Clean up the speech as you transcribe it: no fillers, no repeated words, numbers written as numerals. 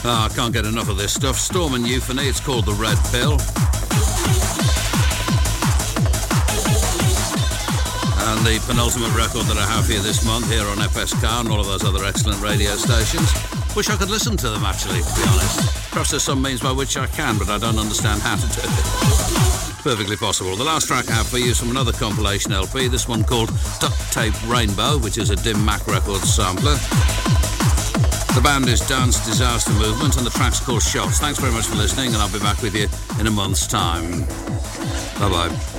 I can't get enough of this stuff. Storm and Euphony, it's called The Red Pill. And the penultimate record that I have here this month, here on FSK and all of those other excellent radio stations. Wish I could listen to them, actually, to be honest. Perhaps there's some means by which I can, but I don't understand how to do it. Perfectly possible. The last track I have for you is from another compilation LP, this one called Duct Tape Rainbow, which is a Dim Mak Records sampler. The band is Dance Disaster Movement, and the track's called Shots. Thanks very much for listening, and I'll be back with you in a month's time. Bye-bye.